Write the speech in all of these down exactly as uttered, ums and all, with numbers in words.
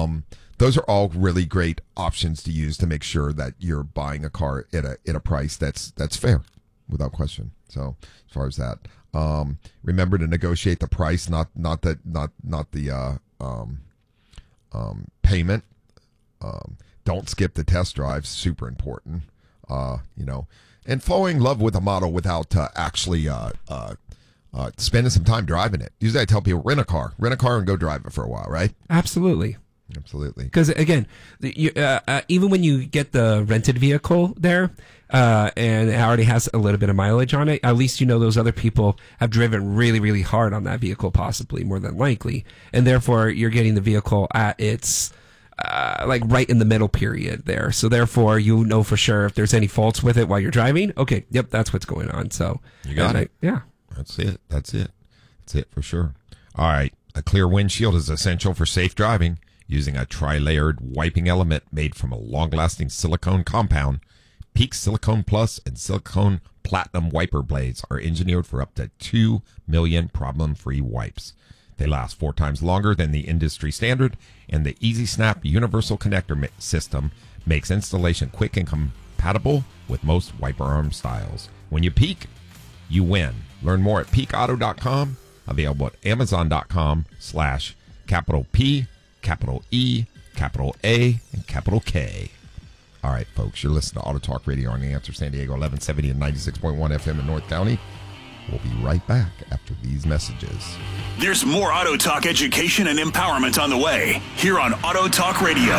Um, those are all really great options to use to make sure that you're buying a car at a at a price that's that's fair, without question. So as far as that, um, remember to negotiate the price, not not that not not the uh, um, um, payment. Um, don't skip the test drives. Super important. Uh, you know, and falling in love with a model without uh, actually uh, uh, uh, spending some time driving it. Usually, I tell people rent a car, rent a car, and go drive it for a while. Right? Absolutely. Absolutely. Because again, the, you, uh, uh, even when you get the rented vehicle there, uh, and it already has a little bit of mileage on it, at least you know those other people have driven really, really hard on that vehicle, possibly more than likely, and therefore you're getting the vehicle at its uh, like right in the middle period there. So therefore, you know for sure if there's any faults with it while you're driving. Okay, yep, that's what's going on. So you got it. I, yeah, that's it. That's it. That's it for sure. All right, a clear windshield is essential for safe driving. Using a tri-layered wiping element made from a long-lasting silicone compound, Peak Silicone Plus and Silicone Platinum wiper blades are engineered for up to two million problem-free wipes. They last four times longer than the industry standard, and the Easy Snap Universal Connector system makes installation quick and compatible with most wiper arm styles. When you peak, you win. Learn more at peak auto dot com, available at amazon dot com slash capital P, capital E, capital A, and capital K. All right, folks, you're listening to Auto Talk Radio on The Answer San Diego, eleven seventy and ninety-six point one F M in North County. We'll be right back after these messages. There's more Auto Talk education and empowerment on the way here on Auto Talk Radio.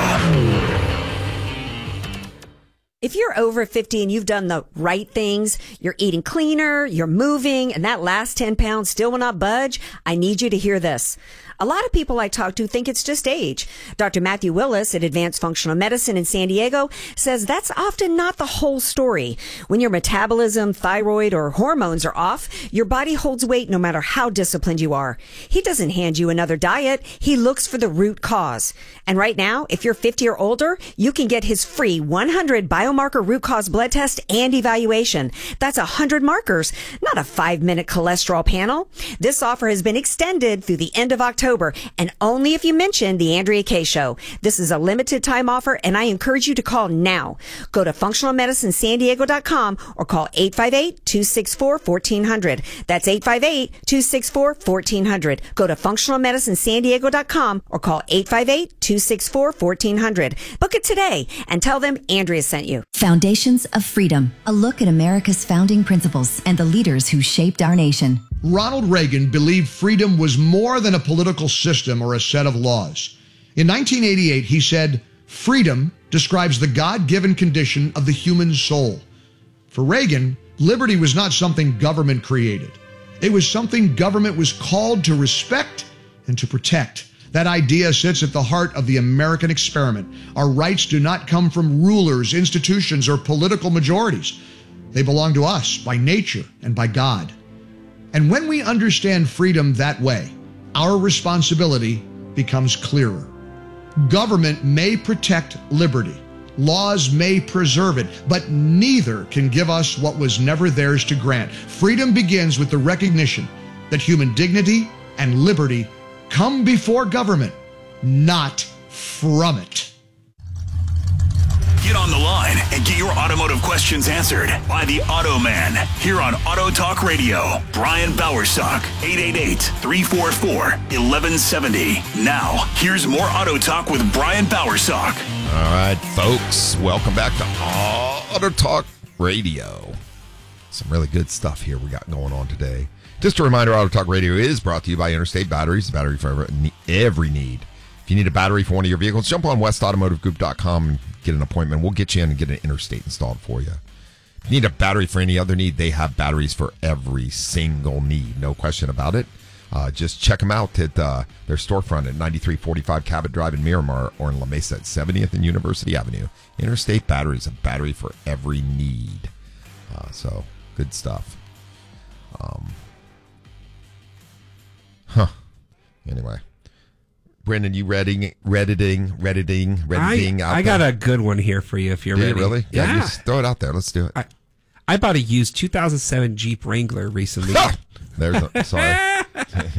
If you're over fifty and you've done the right things, you're eating cleaner, you're moving, and that last ten pounds still will not budge, I need you to hear this. A lot of people I talk to think it's just age. Doctor Matthew Willis at Advanced Functional Medicine in San Diego says that's often not the whole story. When your metabolism, thyroid, or hormones are off, your body holds weight no matter how disciplined you are. He doesn't hand you another diet. He looks for the root cause. And right now, if you're fifty or older, you can get his free one hundred biomarker root cause blood test and evaluation. That's one hundred markers, not a five-minute cholesterol panel. This offer has been extended through the end of October. And only if you mention the Andrea Kaye Show. This is a limited time offer, and I encourage you to call now. Go to functional medicine san diego dot com or call eight five eight, two six four, one four zero zero. That's eight five eight, two six four, one four zero zero. Go to functional medicine san diego dot com or call eight five eight, two six four, one four zero zero. Book it today and tell them Andrea sent you. Foundations of Freedom, a look at America's founding principles and the leaders who shaped our nation. Ronald Reagan believed freedom was more than a political system or a set of laws. In nineteen eighty-eight, he said, "Freedom describes the God-given condition of the human soul." For Reagan, liberty was not something government created. It was something government was called to respect and to protect. That idea sits at the heart of the American experiment. Our rights do not come from rulers, institutions, or political majorities. They belong to us by nature and by God. And when we understand freedom that way, our responsibility becomes clearer. Government may protect liberty. Laws may preserve it, but neither can give us what was never theirs to grant. Freedom begins with the recognition that human dignity and liberty come before government, not from it. Get on the line and get your automotive questions answered by the Auto Man here on Auto Talk Radio. Brian Bowersock, eight eight eight, three four four, one one seven zero. Now, here's more Auto Talk with Brian Bowersock. All right, folks, welcome back to Auto Talk Radio. Some really good stuff here we got going on today. Just a reminder, Auto Talk Radio is brought to you by Interstate Batteries, battery for every need. If you need a battery for one of your vehicles, jump on west automotive group dot com and get an appointment. We'll get you in and get an Interstate installed for you. If you need a battery for any other need, they have batteries for every single need. No question about it. Uh, just check them out at uh, their storefront at ninety-three forty-five Cabot Drive in Miramar or in La Mesa at seventieth and University Avenue. Interstate Batteries, a battery for every need. Uh, so, good stuff. Um, huh. Anyway. Brendan, you redding, redditing, redditing, redditing I, out I got there? a good one here for you if you're Did ready. You really? Yeah, yeah. Just throw it out there. Let's do it. I, I bought a used two thousand seven Jeep Wrangler recently. There's a, sorry.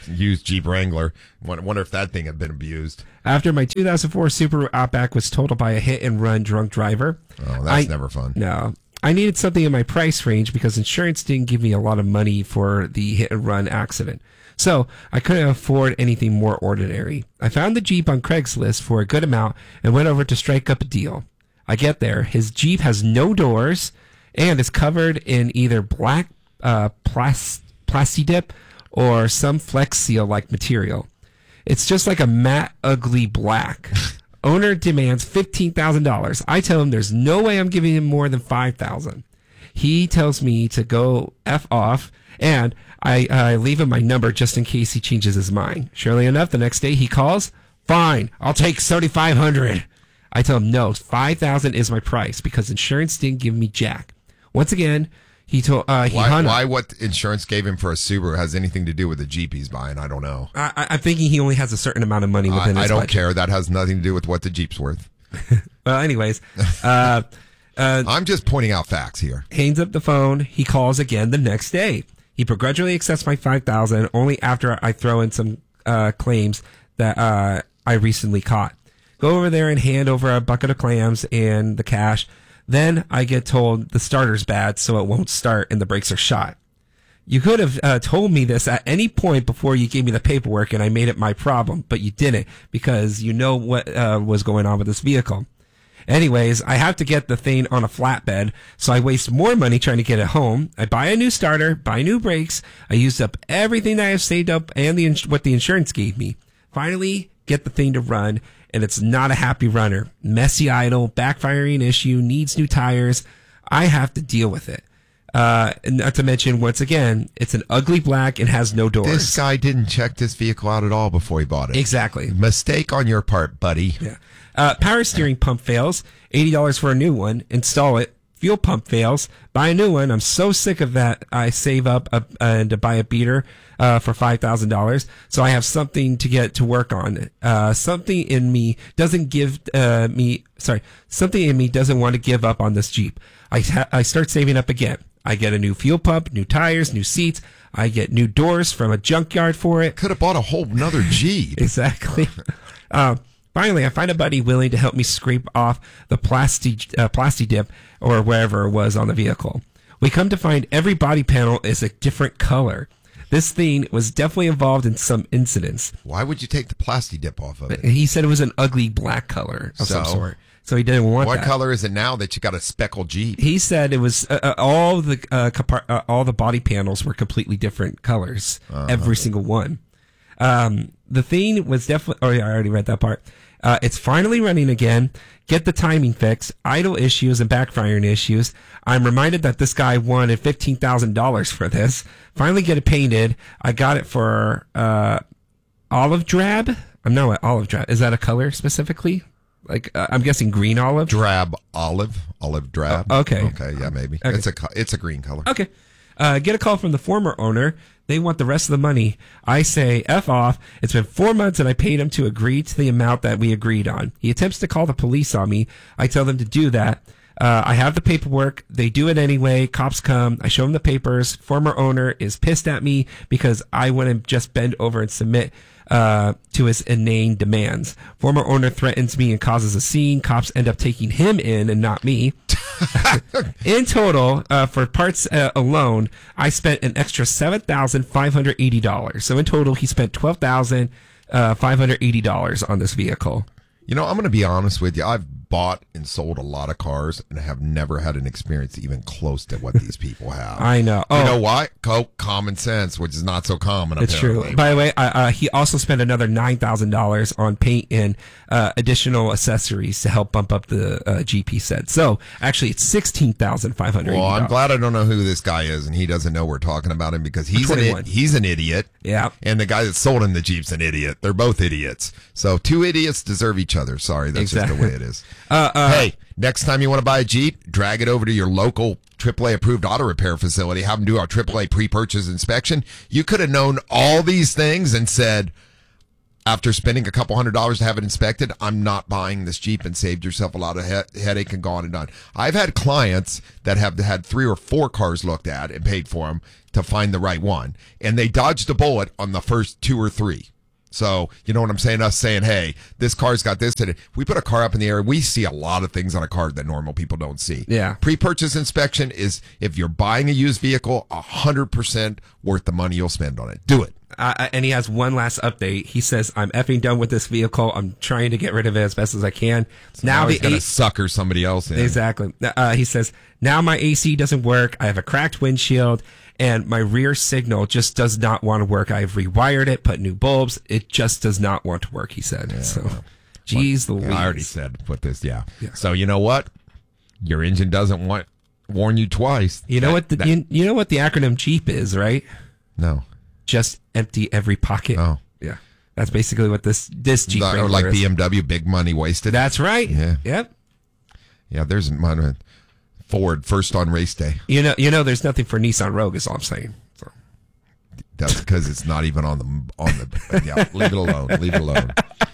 used Jeep Wrangler. Wonder if that thing had been abused. After my two thousand four Subaru Outback was totaled by a hit-and-run drunk driver. Oh, that's I, never fun. No. I needed something in my price range because insurance didn't give me a lot of money for the hit-and-run accident. So I couldn't afford anything more ordinary. I found the Jeep on Craigslist for a good amount and went over to strike up a deal. I get there. His Jeep has no doors and is covered in either black uh, plas- Plastidip or some Flex Seal-like material. It's just like a matte, ugly black. Owner demands fifteen thousand dollars. I tell him there's no way I'm giving him more than five thousand dollars. He tells me to go F off, and I, I leave him my number just in case he changes his mind. Surely enough, the next day he calls. Fine, I'll take seventy-five hundred dollars. I tell him no, five thousand dollars is my price because insurance didn't give me jack. Once again, he told uh, he why, hung why what insurance gave him for a Subaru has anything to do with the Jeep he's buying? I don't know. I, I'm thinking he only has a certain amount of money within I, his I don't budget. care. That has nothing to do with what the Jeep's worth. Well, anyways, uh, uh, I'm just pointing out facts here. hangs up the phone. He calls again the next day. He begrudgingly accepts my five thousand dollars only after I throw in some uh, claims that uh, I recently caught. Go over there and hand over a bucket of clams and the cash. Then I get told the starter's bad, so it won't start and the brakes are shot. You could have uh, told me this at any point before you gave me the paperwork and I made it my problem, but you didn't because you know what uh, was going on with this vehicle. Anyways, I have to get the thing on a flatbed, so I waste more money trying to get it home. I buy a new starter, buy new brakes. I used up everything that I have saved up and the ins- what the insurance gave me. Finally, get the thing to run, and it's not a happy runner. Messy idle, backfiring issue, needs new tires. I have to deal with it. Uh, and not to mention, once again, it's an ugly black and has no doors. This guy didn't check this vehicle out at all before he bought it. Exactly. Mistake on your part, buddy. Yeah. Uh, power steering pump fails. eighty dollars for a new one. Install it. Fuel pump fails. Buy a new one. I'm so sick of that. I save up a, uh, to buy a beater uh, for five thousand dollars. So I have something to get to work on. Uh, something in me doesn't give uh, me, sorry, something in me doesn't want to give up on this Jeep. I, ha- I start saving up again. I get a new fuel pump, new tires, new seats. I get new doors from a junkyard for it. Could have bought a whole nother Jeep. Exactly. uh, Finally, I find a buddy willing to help me scrape off the plasti, uh, Plastidip or wherever it was on the vehicle. We come to find every body panel is a different color. This thing was definitely involved in some incidents. Why would you take the Plastidip off of it? He said it was an ugly black color of So? some sort. So he didn't want What that. color is it now that you got a speckled Jeep? He said it was uh, uh, all the uh, capar- uh, all the body panels were completely different colors, Uh-huh. every single one. Um, the thing was definitely. Oh, yeah, I already read that part. Uh, it's finally running again. Get the timing fixed. Idle issues and backfiring issues. I'm reminded that this guy wanted fifteen thousand dollars for this. Finally get it painted. I got it for uh, olive drab. I'm not olive drab. Is that a color specifically? Like uh, I'm guessing green olive. Drab olive, olive drab. Uh, okay. Okay, yeah, maybe. Okay. It's a co- it's a green color. Okay. Uh, get a call from the former owner. They want the rest of the money. I say, F off. It's been four months and I paid him to agree to the amount that we agreed on. He attempts to call the police on me. I tell them to do that. Uh, I have the paperwork. They do it anyway. Cops come. I show them the papers. Former owner is pissed at me because I wouldn't just bend over and submit uh, to his inane demands. Former owner threatens me and causes a scene. Cops end up taking him in and not me. In total, uh, for parts uh, alone, I spent an extra seven thousand five hundred eighty dollars. So in total, he spent twelve thousand five hundred eighty dollars on this vehicle. You know, I'm going to be honest with you. I've bought and sold a lot of cars and have never had an experience even close to what these people have. I know. Oh, You know why? Co- common sense, which is not so common. it's apparently. true. By the way, uh, uh, he also spent another nine thousand dollars on paint and uh, additional accessories to help bump up the uh, G P set. So actually, it's sixteen thousand five hundred eighty dollars. Well, I'm glad I don't know who this guy is, and he doesn't know we're talking about him because he's an, twenty-one. he's an idiot. Yeah. And the guy that sold him the Jeep's an idiot. They're both idiots. So two idiots deserve each other. Sorry, that's Exactly. just the way it is. Uh, uh, hey, next time you want to buy a Jeep, drag it over to your local triple A approved auto repair facility. Have them do our triple A pre-purchase inspection. You could have known all these things and said, after spending a couple hundred dollars to have it inspected, I'm not buying this Jeep, and saved yourself a lot of he- headache and gone and done. I've had clients that have had three or four cars looked at and paid for them to find the right one, and they dodged a bullet on the first two or three. So, you know what I'm saying? Us saying, hey, this car's got this in it. We put a car up in the air. We see a lot of things on a car that normal people don't see. Yeah. Pre-purchase inspection is, if you're buying a used vehicle, one hundred percent worth the money you'll spend on it. Do it. Uh, and he has one last update. He says, I'm effing done with this vehicle. I'm trying to get rid of it as best as I can. So now, now he's the going to A- sucker somebody else in. Exactly. Uh, he says, now my A C doesn't work. I have a cracked windshield, and my rear signal just does not want to work. I've rewired it, put new bulbs. It just does not want to work, he said. Yeah, so, well, geez well, Louise. I already said, put this, yeah. yeah. So, you know what? Your engine doesn't want warn you twice. You know that, what the, that, you, you know what the acronym JEEP is, right? No. Just empty every pocket. Oh. Yeah. That's basically what this this Jeep the, or like is. B M W, big money wasted. That's right. Yeah. Yep. Yeah, there's money. Ford first on race day. You know, you know, there's nothing for Nissan Rogue, is all I'm saying. So. That's because it's not even on the on the. Yeah, leave it alone. Leave it alone.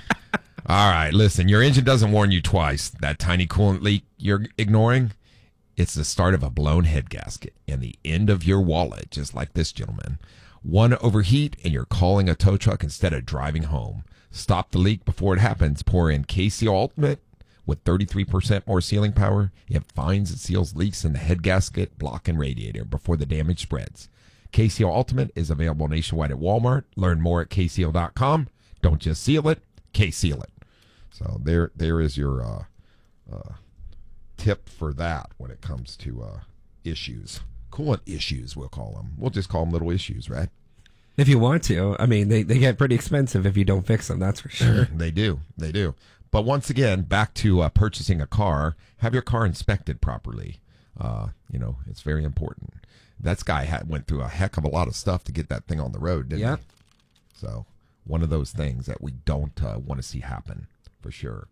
All right, listen. Your engine doesn't warn you twice. That tiny coolant leak you're ignoring, it's the start of a blown head gasket and the end of your wallet, just like this gentleman. One overheat and you're calling a tow truck instead of driving home. Stop the leak before it happens. Pour in K C L Ultimate with thirty-three percent more sealing power. It finds and seals leaks in the head gasket, block, and radiator before the damage spreads. K C L Ultimate is available nationwide at Walmart. Learn more at K C L dot com. Don't just seal it, K-seal it. So there, there is your uh, uh, tip for that when it comes to uh, issues. Coolant issues, we'll call them. We'll just call them little issues, right? If you want to. I mean, they, they get pretty expensive if you don't fix them, that's for sure. They do. They do. But once again, back to uh, purchasing a car, have your car inspected properly. Uh, you know, it's very important. That guy had, went through a heck of a lot of stuff to get that thing on the road, didn't yeah. he? So one of those things that we don't uh, want to see happen, for sure.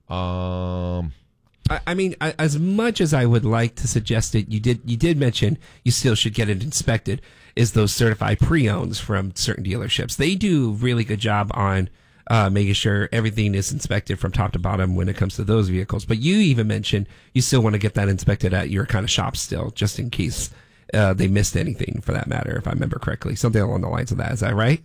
Um... I, I mean, I, as much as I would like to suggest it, you did you did mention you still should get it inspected, is those certified pre-owns from certain dealerships. They do a really good job on uh, making sure everything is inspected from top to bottom when it comes to those vehicles. But you even mentioned you still want to get that inspected at your kind of shop still, just in case uh, they missed anything, for that matter, if I remember correctly. Something along the lines of that. Is that right?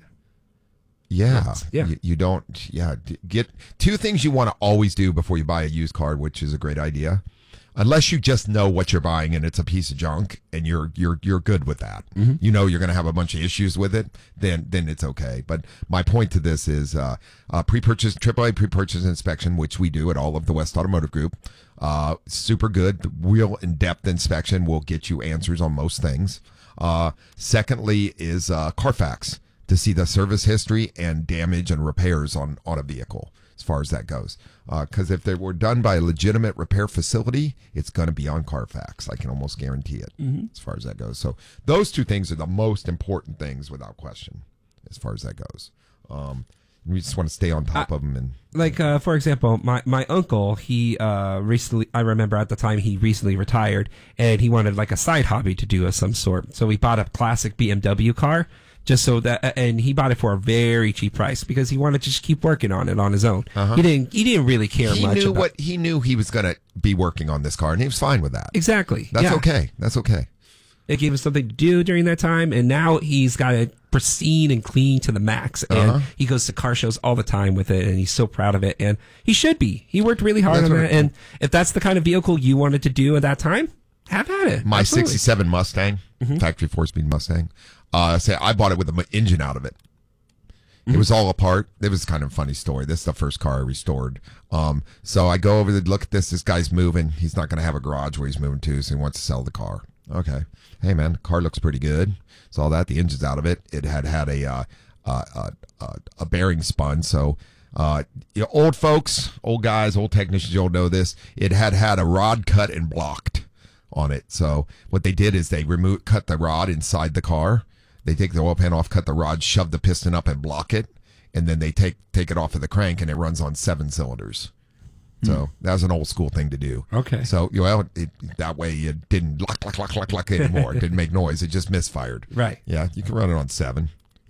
Yeah. Yeah. You, you don't, yeah. Get two things you want to always do before you buy a used car, which is a great idea. Unless you just know what you're buying and it's a piece of junk and you're, you're, you're good with that. Mm-hmm. You know, you're going to have a bunch of issues with it, then, then it's okay. But my point to this is, uh, uh, pre-purchase, triple A pre-purchase inspection, which we do at all of the West Automotive Group. Uh, super good. The real in-depth inspection will get you answers on most things. Uh, secondly is, uh, Carfax, to see the service history and damage and repairs on, on a vehicle as far as that goes. Because uh, if they were done by a legitimate repair facility, it's going to be on Carfax. I can almost guarantee it mm-hmm. as far as that goes. So those two things are the most important things without question as far as that goes. Um, we just want to stay on top I, of them. And like, uh, for example, my, my uncle, he uh, recently, I remember at the time he recently retired, and he wanted like a side hobby to do of some sort. So he bought a classic B M W car. Just so that, and he bought it for a very cheap price because he wanted to just keep working on it on his own. Uh-huh. He didn't. He didn't really care he much. Knew about what he knew he was going to be working on this car, and he was fine with that. Exactly. That's yeah. okay. That's okay. It gave him something to do during that time, and now he's got it pristine and clean to the max. And uh-huh. he goes to car shows all the time with it, and he's so proud of it. And he should be. He worked really hard that's on that. Cool. And if that's the kind of vehicle you wanted to do at that time, have at it. My Absolutely. sixty-seven Mustang, mm-hmm. factory four-speed Mustang. Uh, say I bought it with the engine out of it. Mm-hmm. It was all apart. It was kind of a funny story. This is the first car I restored. Um, so I go over to look at this. This guy's moving. He's not going to have a garage where he's moving to, so he wants to sell the car. Okay. Hey, man, the car looks pretty good. Saw that. The engine's out of it. It had had a uh, uh, uh, uh, a bearing spun. So uh, you know, old folks, old guys, old technicians, you'll know this. It had had a rod cut and blocked on it. So what they did is they remove, cut the rod inside the car. They take the oil pan off, cut the rod, shove the piston up, and block it, and then they take take it off of the crank, and it runs on seven cylinders. So hmm. that was an old school thing to do. Okay. So you know, it, that way it didn't lock, lock, lock, lock, lock anymore. It didn't make noise. It just misfired. Right. Yeah, you can run it on seven. You know,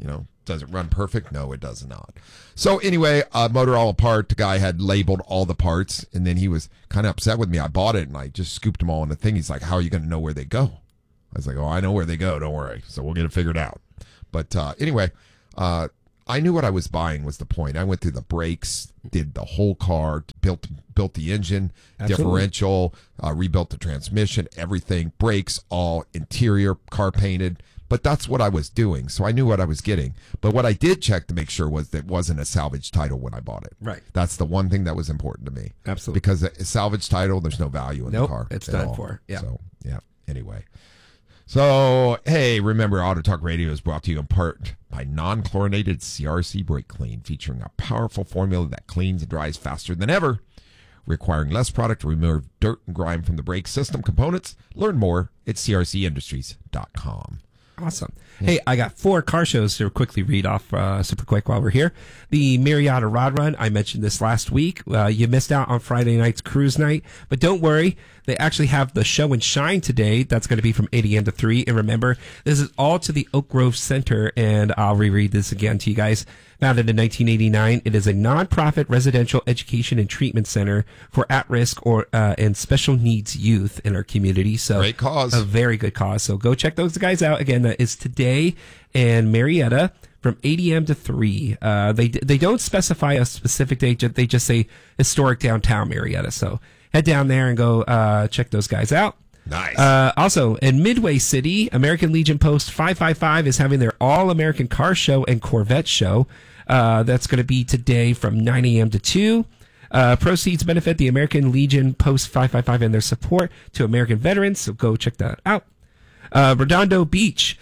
Does it run perfect? No, it does not. So anyway, uh, motor all apart. The guy had labeled all the parts, and then he was kind of upset with me. I bought it, and I just scooped them all in the thing. He's like, how are you going to know where they go? I was like, oh, I know where they go. Don't worry. So we'll get it figured out. But uh, anyway, uh, I knew what I was buying was the point. I went through the brakes, did the whole car, built built the engine, Absolutely. differential, uh, rebuilt the transmission, everything, brakes, all interior, car painted. But that's what I was doing, so I knew what I was getting. But what I did check to make sure was that it wasn't a salvage title when I bought it. Right. That's the one thing that was important to me. Absolutely. Because a salvage title, there's no value in Nope, the car. it's at done all. for. Yeah. So, yeah. Anyway. So, hey, remember, Auto Talk Radio is brought to you in part by non-chlorinated C R C Brake Clean, featuring a powerful formula that cleans and dries faster than ever, requiring less product to remove dirt and grime from the brake system components. Learn more at c r c industries dot com. Awesome. Hey, I got four car shows to quickly read off uh, super quick while we're here. The Marietta Rod Run, I mentioned this last week. Uh, you missed out on Friday night's cruise night, but don't worry. They actually have the show and shine today. That's going to be from eight a.m. to three. And remember, this is all to the Oak Grove Center, and I'll reread this again to you guys. Founded in nineteen eighty-nine, it is a nonprofit residential education and treatment center for at-risk or uh, and special needs youth in our community. So, great cause. A very good cause. So go check those guys out. Again, that is today in Marietta from eight a.m. to three. Uh, they they don't specify a specific date. They just say historic downtown Marietta. So head down there and go uh, check those guys out. Nice. Uh, also, in Midway City, American Legion Post five five five is having their All-American Car Show and Corvette Show. Uh, that's going to be today from nine a.m. to two. Uh, proceeds benefit the American Legion Post five five five and their support to American veterans, so go check that out. Uh, Redondo Beach.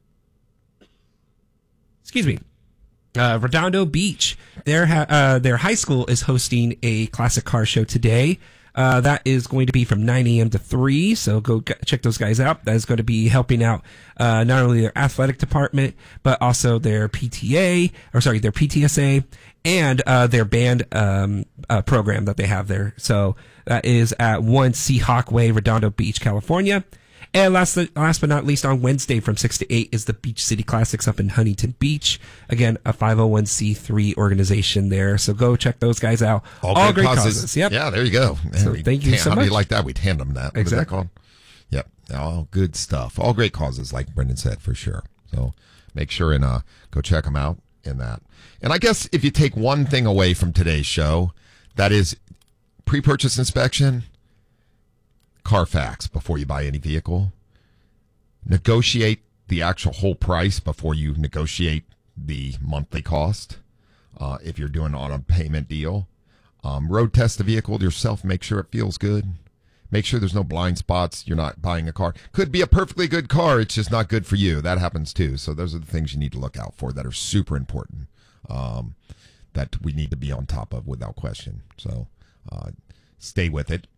Excuse me. Uh, Redondo Beach. Their, ha- uh, their high school is hosting a classic car show today. Uh, that is going to be from nine a.m. to three, so go g- check those guys out. That is going to be helping out uh, not only their athletic department, but also their P T A, or sorry, their P T S A, and uh, their band um, uh, program that they have there. So that is at one Seahawk Way, Redondo Beach, California. And last, last but not least, on Wednesday from six to eight is the Beach City Classics up in Huntington Beach. Again, a five oh one c three organization there. So go check those guys out. All, All great, great causes. causes. Yep. Yeah, there you go. So We thank you hand- so How do much. you like that? We'd hand them that. What is that Exactly. called? Yep. All good stuff. All great causes, like Brendan said, for sure. So make sure and uh, go check them out in that. And I guess if you take one thing away from today's show, that is pre-purchase inspection, Carfax before you buy any vehicle. Negotiate the actual whole price before you negotiate the monthly cost. Uh, if you're doing on a payment deal, um, road test the vehicle yourself. Make sure it feels good. Make sure there's no blind spots. You're not buying a car. Could be a perfectly good car. It's just not good for you. That happens too. So those are the things you need to look out for that are super important. Um, that we need to be on top of without question. So uh, stay with it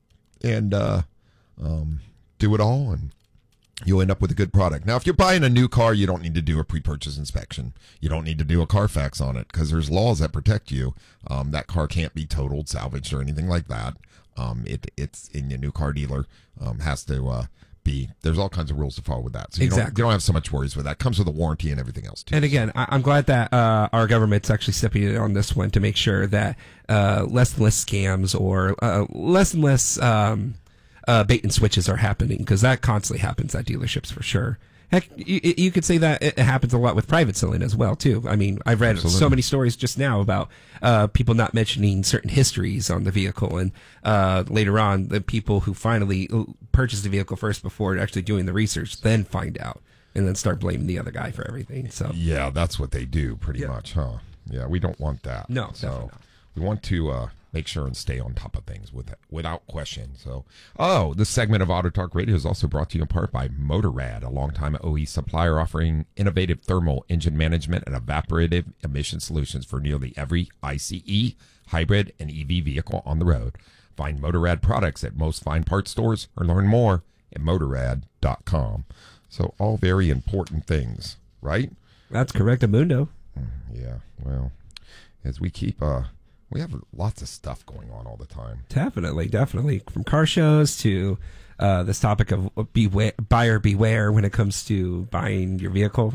and uh, um, do it all, and you'll end up with a good product. Now, if you're buying a new car, you don't need to do a pre-purchase inspection. You don't need to do a Carfax on it because there's laws that protect you. Um, that car can't be totaled, salvaged, or anything like that. Um, it it's in your new car dealer um, has to uh, be. There's all kinds of rules to follow with that. So you Exactly. don't you don't have so much worries with that. It comes with a warranty and everything else too. And again, I- I'm glad that uh, our government's actually stepping in on this one to make sure that uh, less and less scams or uh, less and less um, uh, bait and switches are happening, because that constantly happens at dealerships for sure. Heck, you, you could say that it happens a lot with private selling as well too. I mean, I've read Absolutely. so many stories just now about uh, people not mentioning certain histories on the vehicle, and uh, later on, the people who finally purchase the vehicle first before actually doing the research then find out, and then start blaming the other guy for everything. So Yeah, that's what they do pretty Yeah. much, huh? Yeah, we don't want that. No, so definitely not. we want to uh, make sure and stay on top of things with without question. So, oh, this segment of Auto Talk Radio is also brought to you in part by Motorrad, a longtime O E supplier offering innovative thermal engine management and evaporative emission solutions for nearly every ICE, hybrid, and E V vehicle on the road. Find Motorrad products at most fine parts stores or learn more at motorrad dot com. So all very important things, right? that's correct, Amundo. Yeah, well, as we keep, uh, we have lots of stuff going on all the time. Definitely, definitely. From car shows to uh, this topic of beware, buyer beware when it comes to buying your vehicle.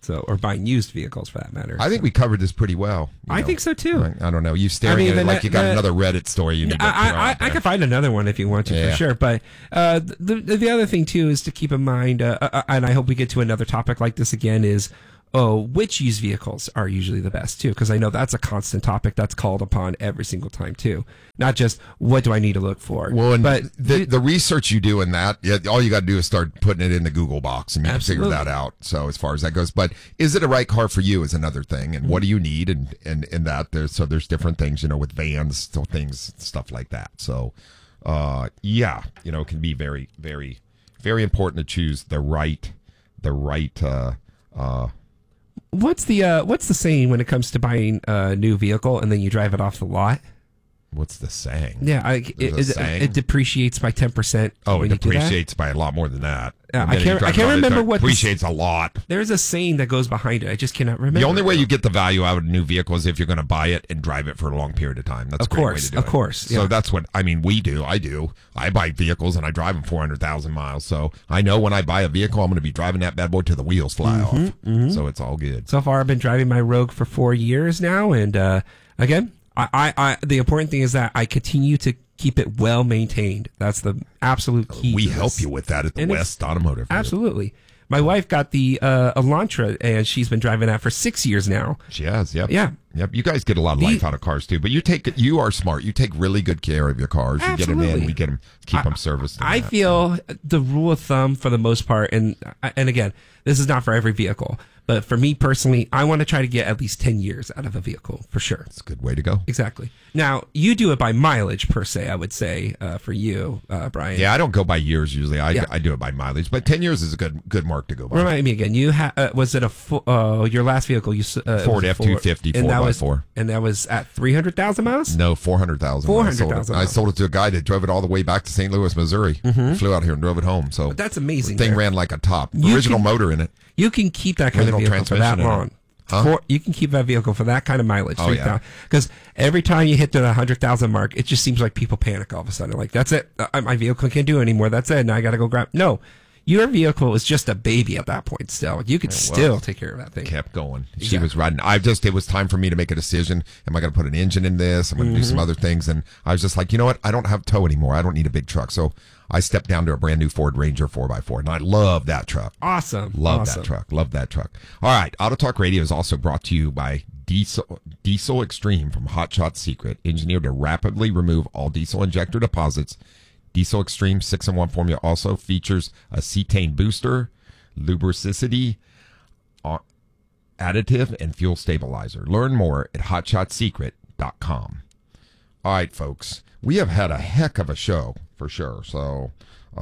So, or buying used vehicles for that matter. I think we covered this pretty well. I know. think so too. I, I don't know. You staring I mean, at it the- like you got the- another Reddit story you need to I, throw I, out I there. can find another one if you want to, Yeah. for sure. But uh, the the other thing too is to keep in mind, uh, uh, and I hope we get to another topic like this again, is oh, which used vehicles are usually the best too? Because I know that's a constant topic that's called upon every single time too. Not just what do I need to look for. Well, and but the, the research you do in that, yeah, all you got to do is start putting it in the Google box, and you Absolutely. can figure that out. So as far as that goes, but is it a right car for you is another thing, and what do you need, and and in that there's so there's different things, you know, with vans, so things, stuff like that. So, uh, yeah, you know, it can be very, very, very important to choose the right, the right, uh, uh. what's the uh, what's the saying when it comes to buying a new vehicle and then you drive it off the lot? What's the saying? Yeah, I, it, There's a it, saying? it depreciates by ten percent. Oh, when it you do that. depreciates by a lot more than that. Yeah, And I then can't- you drive I can't it, remember it what this- depreciates a lot. There's a saying that goes behind it. I just cannot remember. The only way it. you get the value out of a new vehicle is if you're going to buy it and drive it for a long period of time. That's Of a great way course, to do of it. course, So yeah. that's what I mean. We do. I do. I buy vehicles and I drive them four hundred thousand miles. So I know when I buy a vehicle, I'm going to be driving that bad boy till the wheels fly Mm-hmm, off. So it's all good. So far, I've been driving my Rogue for four years now, and uh, again, I, I, I, the important thing is that I continue to keep it well maintained. That's the absolute key. We to help this. you with that at the And it's- West Automotive Group. Absolutely. My wife got the uh, Elantra, and she's been driving that for six years now. She has. Yep. Yeah. Yep. You guys get a lot of The- life out of cars too, but you take you are smart. You take really good care of your cars. You get them in. Absolutely. We get them. Keep I- them serviced. and I that. feel the rule of thumb for the most part, and and again, this is not for every vehicle, but for me personally, I want to try to get at least ten years out of a vehicle for sure. it's a good way to go. Exactly. Now, you do it by mileage per se, I would say, uh, for you, uh, Brian. Yeah, I don't go by years usually. I, Yeah. I do it by mileage, but ten years is a good good mark to go by. Remind me again. You ha- uh, was it a fo- uh, your last vehicle? You s- uh, it Ford was a F two fifty and four that by was four. and that was at three hundred thousand miles. No, four hundred thousand. four hundred thousand. I sold it to a guy that drove it all the way back to Saint Louis, Missouri. Flew out here and drove it home. So That's amazing. the thing there. ran like a top. You Original can- motor in it. You can keep that kind of Original vehicle for that transmission in it. long. Huh? For, you can keep that vehicle for that kind of mileage. Oh, yeah. Because every time you hit the one hundred thousand mark, it just seems like people panic all of a sudden. Like, that's it. Uh, my vehicle can't do it anymore. That's it. Now I got to go grab. No. Your vehicle is just a baby at that point still. You could still take care of that thing. Kept going. She Exactly. was riding. I just, it was time for me to make a decision. Am I going to put an engine in this? I'm going to do some Mm-hmm. other things. And I was just like, you know what? I don't have tow anymore. I don't need a big truck. So I stepped down to a brand new Ford Ranger four by four. And I love that truck. Awesome. Love awesome. that truck. Love that truck. All right. Auto Talk Radio is also brought to you by Diesel Diesel Extreme from Hot Shot Secret, engineered to rapidly remove all diesel injector deposits. Diesel Extreme six in one formula also features a cetane booster, lubricity, uh, additive, and fuel stabilizer. Learn more at hot shot secret dot com. All right, folks. We have had a heck of a show for sure. So,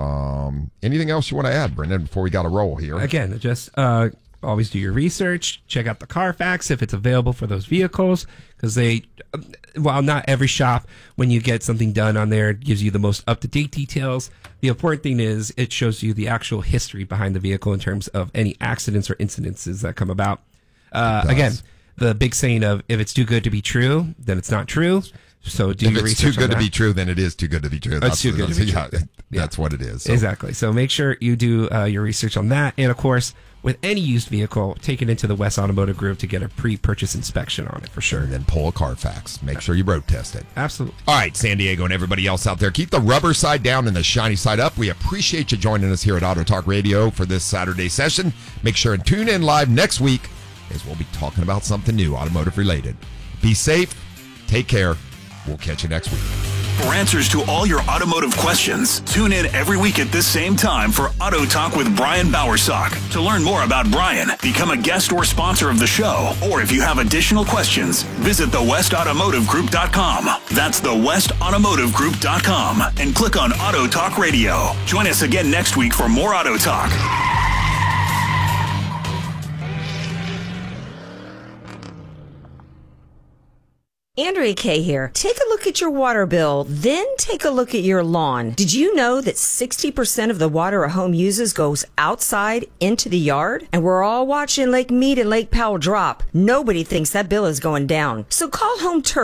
um, anything else you want to add, Brendan, before we got to roll here? Again, just uh, always do your research. Check out the Carfax if it's available for those vehicles, because they, while not every shop, when you get something done on there, it gives you the most up-to-date details. The important thing is it shows you the actual history behind the vehicle in terms of any accidents or incidences that come about. Uh, does. again, the big saying of if it's too good to be true, then it's not true. So do If your it's too research on good to that. be true, then it is too good to be true. That's too good to be yeah, true. That's what it is. So, Exactly. So make sure you do uh, your research on that. And of course, with any used vehicle, take it into the West Automotive Group to get a pre-purchase inspection on it for sure. and then pull a Carfax. Make sure you road test it. Absolutely. All right, San Diego and everybody else out there, keep the rubber side down and the shiny side up. We appreciate you joining us here at Auto Talk Radio for this Saturday session. Make sure and tune in live next week as we'll be talking about something new, automotive related. Be safe. Take care. We'll catch you next week. For answers to all your automotive questions, tune in every week at this same time for Auto Talk with Brian Bowersock. To learn more about Brian, become a guest or sponsor of the show, or if you have additional questions, visit the west automotive group dot com. That's the west automotive group dot com and click on Auto Talk Radio. Join us again next week for more Auto Talk. Andrea Kay here. Take a look at your water bill, then take a look at your lawn. Did you know that sixty percent of the water a home uses goes outside into the yard? And we're all watching Lake Mead and Lake Powell drop. Nobody thinks that bill is going down. So call Home Turf.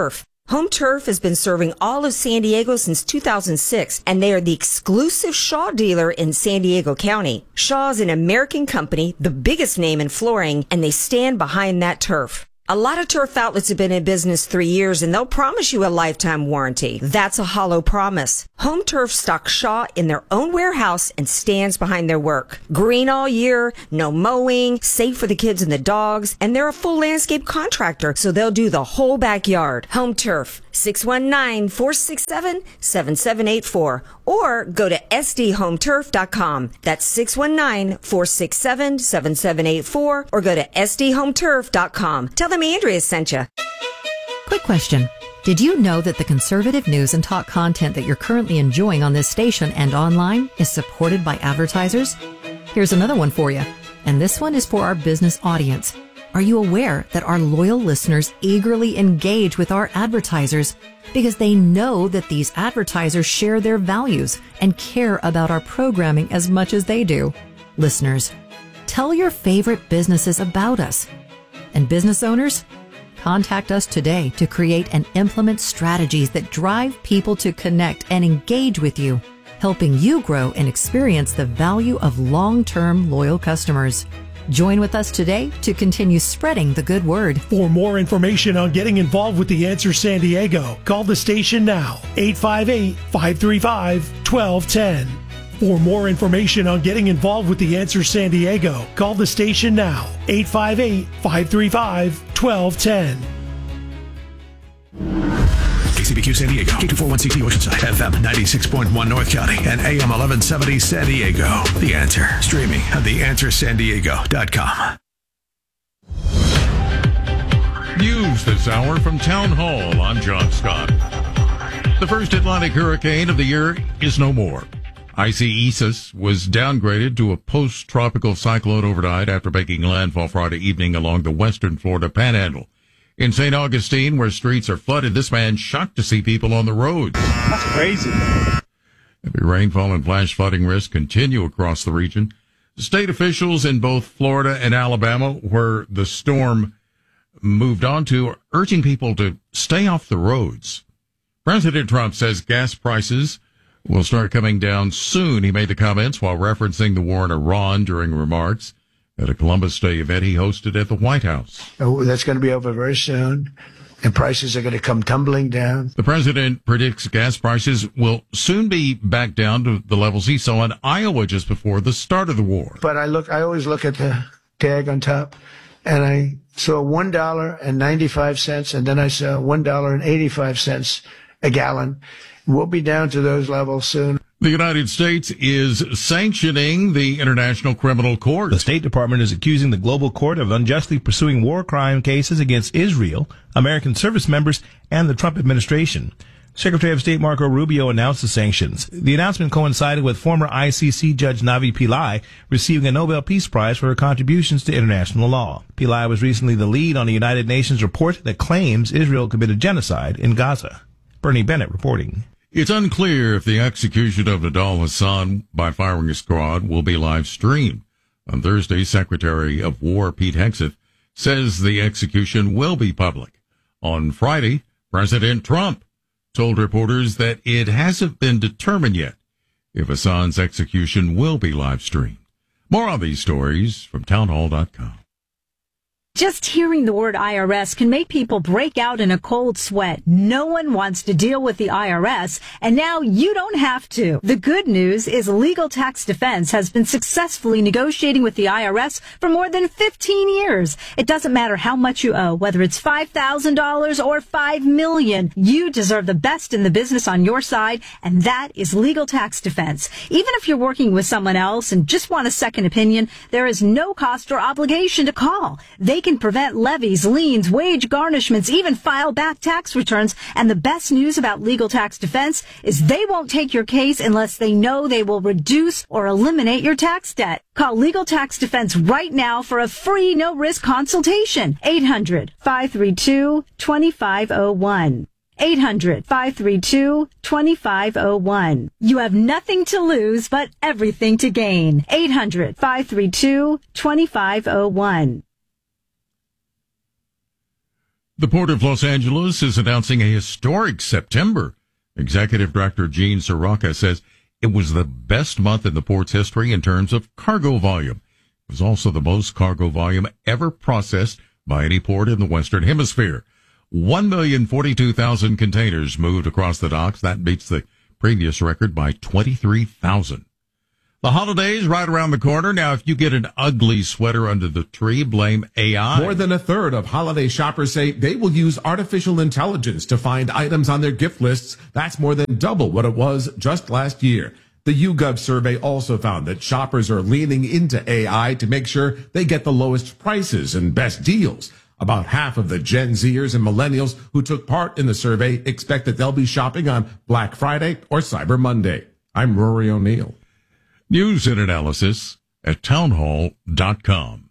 Home Turf has been serving all of San Diego since two thousand six, and they are the exclusive Shaw dealer in San Diego County. Shaw is an American company, the biggest name in flooring, and they stand behind that turf. A lot of turf outlets have been in business three years, and they'll promise you a lifetime warranty. That's a hollow promise. Home Turf stocks Shaw in their own warehouse and stands behind their work. Green all year, no mowing, safe for the kids and the dogs, and they're a full landscape contractor, so they'll do the whole backyard. Home Turf, six one nine, four six seven, seven seven eight four, or go to s d home turf dot com. That's six one nine, four six seven, seven seven eight four, or go to s d home turf dot com. Tell them Andrea sent you. Quick question. Did you know that the conservative news and talk content that you're currently enjoying on this station and online is supported by advertisers? Here's another one for you. And this one is for our business audience. Are you aware that our loyal listeners eagerly engage with our advertisers because they know that these advertisers share their values and care about our programming as much as they do? Listeners, tell your favorite businesses about us. And business owners, contact us today to create and implement strategies that drive people to connect and engage with you, helping you grow and experience the value of long-term loyal customers. Join with us today to continue spreading the good word. For more information on getting involved with The Answer San Diego, call the station now, eight five eight, five three five, one two one zero. For more information on getting involved with The Answer San Diego, call the station now, eight five eight, five three five, one two one zero. K C B Q San Diego, K two forty-one C T Oceanside, F M ninety-six point one North County, and A M eleven seventy San Diego. The Answer, streaming at the answer san diego dot com. News this hour from Town Hall. I'm John Scott. The first Atlantic hurricane of the year is no more. Icy Isis was downgraded to a post-tropical cyclone overnight after making landfall Friday evening along the western Florida panhandle. In Saint Augustine, where streets are flooded, this man shocked to see people on the roads. That's crazy. Heavy rainfall and flash flooding risks continue across the region. State officials in both Florida and Alabama, where the storm moved on to, are urging people to stay off the roads. President Trump says gas prices will start coming down soon. He made the comments while referencing the war in Iran during remarks at a Columbus Day event he hosted at the White House. Oh, that's going to be over very soon, and prices are going to come tumbling down. The president predicts gas prices will soon be back down to the levels he saw in Iowa just before the start of the war. But I look, I always look at the tag on top, and I saw one dollar and ninety-five cents, and then I saw one dollar and eighty-five cents a gallon. We'll be down to those levels soon. The United States is sanctioning the International Criminal Court. The State Department is accusing the global court of unjustly pursuing war crime cases against Israel, American service members, and the Trump administration. Secretary of State Marco Rubio announced the sanctions. The announcement coincided with former I C C Judge Navi Pillai receiving a Nobel Peace Prize for her contributions to international law. Pillai was recently the lead on a United Nations report that claims Israel committed genocide in Gaza. Bernie Bennett reporting. It's unclear if the execution of Nidal Hassan by firing squad will be live streamed. On Thursday, Secretary of War Pete Hegseth says the execution will be public. On Friday, President Trump told reporters that it hasn't been determined yet if Hassan's execution will be live streamed. More on these stories from townhall dot com. Just hearing the word I R S can make people break out in a cold sweat. No one wants to deal with the I R S, and now you don't have to. The good news is Legal Tax Defense has been successfully negotiating with the I R S for more than fifteen years. It doesn't matter how much you owe, whether it's five thousand dollars or five million dollars. You deserve the best in the business on your side, and that is Legal Tax Defense. Even if you're working with someone else and just want a second opinion, there is no cost or obligation to call. They can prevent levies, liens, wage garnishments, even file back tax returns. And the best news about Legal Tax Defense is they won't take your case unless they know they will reduce or eliminate your tax debt. Call Legal Tax Defense right now for a free no-risk consultation. eight hundred, five three two, two five zero one. eight hundred, five three two, two five zero one. You have nothing to lose but everything to gain. eight hundred, five three two, two five zero one. The Port of Los Angeles is announcing a historic September. Executive Director Gene Soroka says it was the best month in the port's history in terms of cargo volume. It was also the most cargo volume ever processed by any port in the Western Hemisphere. one million forty-two thousand containers moved across the docks. That beats the previous record by twenty-three thousand. The holidays right around the corner. Now, if you get an ugly sweater under the tree, blame A I. More than a third of holiday shoppers say they will use artificial intelligence to find items on their gift lists. That's more than double what it was just last year. The YouGov survey also found that shoppers are leaning into A I to make sure they get the lowest prices and best deals. About half of the Gen Zers and millennials who took part in the survey expect that they'll be shopping on Black Friday or Cyber Monday. I'm Rory O'Neill. News and analysis at townhall dot com.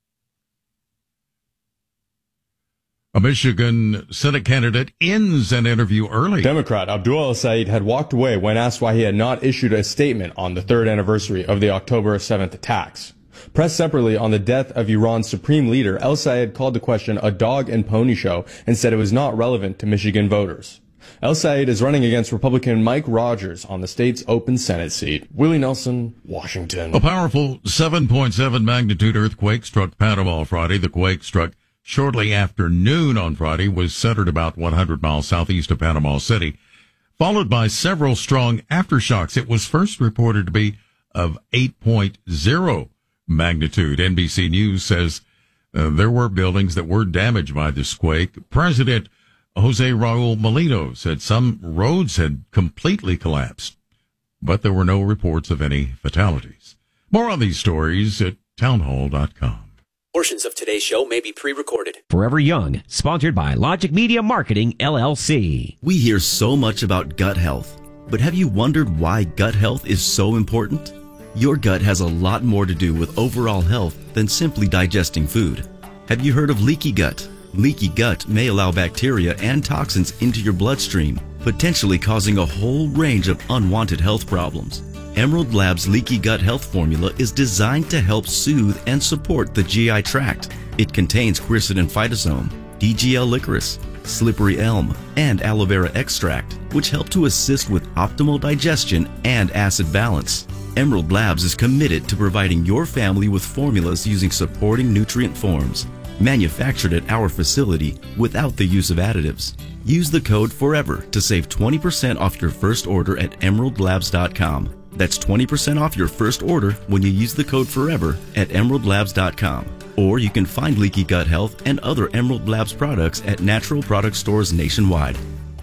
A Michigan Senate candidate ends an interview early. Democrat Abdul El-Sayed had walked away when asked why he had not issued a statement on the third anniversary of the October seventh attacks. Pressed separately on the death of Iran's supreme leader, El-Sayed called the question a dog and pony show and said it was not relevant to Michigan voters. El-Sayed is running against Republican Mike Rogers on the state's open Senate seat. Willie Nelson, Washington. A powerful seven point seven magnitude earthquake struck Panama Friday. The quake struck shortly after noon on Friday, was centered about one hundred miles southeast of Panama City, followed by several strong aftershocks. It was first reported to be of eight point oh magnitude. N B C News says uh, there were buildings that were damaged by this quake. President Jose Raul Molino said some roads had completely collapsed, but there were no reports of any fatalities. More on these stories at townhall dot com. Portions of today's show may be pre-recorded. Forever Young, sponsored by Logic Media Marketing, L L C. We hear so much about gut health, but have you wondered why gut health is so important? Your gut has a lot more to do with overall health than simply digesting food. Have you heard of leaky gut? Leaky gut may allow bacteria and toxins into your bloodstream, potentially causing a whole range of unwanted health problems. Emerald Labs Leaky Gut Health Formula is designed to help soothe and support the G I tract. It contains quercetin phytosome, D G L licorice, slippery elm, and aloe vera extract, which help to assist with optimal digestion and acid balance. Emerald Labs is committed to providing your family with formulas using supporting nutrient forms, manufactured at our facility without the use of additives. Use the code FOREVER to save twenty percent off your first order at emerald labs dot com. That's twenty percent off your first order when you use the code FOREVER at emerald labs dot com. Or you can find Leaky Gut Health and other Emerald Labs products at natural product stores nationwide.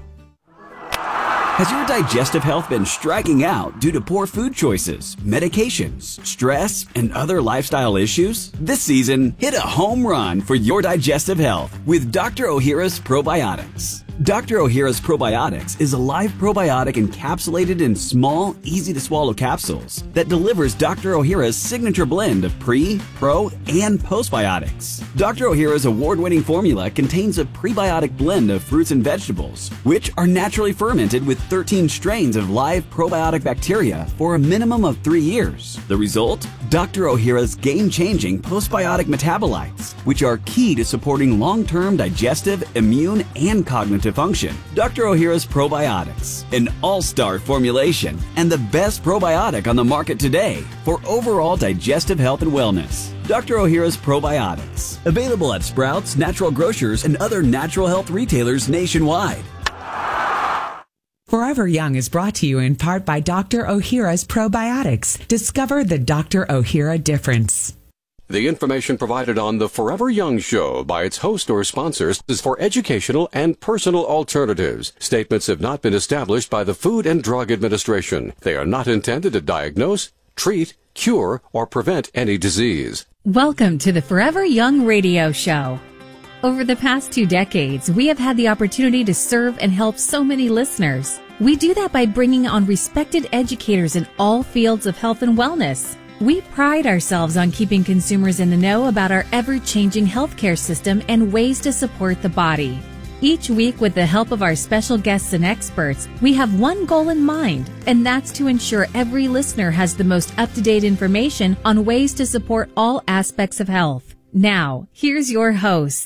Has your digestive health been striking out due to poor food choices, medications, stress, and other lifestyle issues? This season, hit a home run for your digestive health with Doctor Ohhira's Probiotics. Doctor Ohhira's Probiotics is a live probiotic encapsulated in small, easy-to-swallow capsules that delivers Doctor Ohhira's signature blend of pre, pro, and postbiotics. Doctor Ohhira's award-winning formula contains a prebiotic blend of fruits and vegetables, which are naturally fermented with thirteen strains of live probiotic bacteria for a minimum of three years. The result? Doctor Ohhira's game-changing postbiotic metabolites, which are key to supporting long-term digestive, immune, and cognitive function. Doctor Ohhira's Probiotics, an all-star formulation and the best probiotic on the market today for overall digestive health and wellness. Doctor Ohhira's Probiotics, available at Sprouts, Natural Grocers, and other natural health retailers nationwide. Forever Young is brought to you in part by Doctor Ohhira's Probiotics. Discover the Doctor Ohhira difference. The information provided on the Forever Young Show by its host or sponsors is for educational and personal alternatives. Statements have not been established by the Food and Drug Administration. They are not intended to diagnose, treat, cure, or prevent any disease. Welcome to the Forever Young Radio Show. Over the past two decades, we have had the opportunity to serve and help so many listeners. We do that by bringing on respected educators in all fields of health and wellness. We pride ourselves on keeping consumers in the know about our ever-changing healthcare system and ways to support the body. Each week, with the help of our special guests and experts, we have one goal in mind, and that's to ensure every listener has the most up-to-date information on ways to support all aspects of health. Now, here's your host.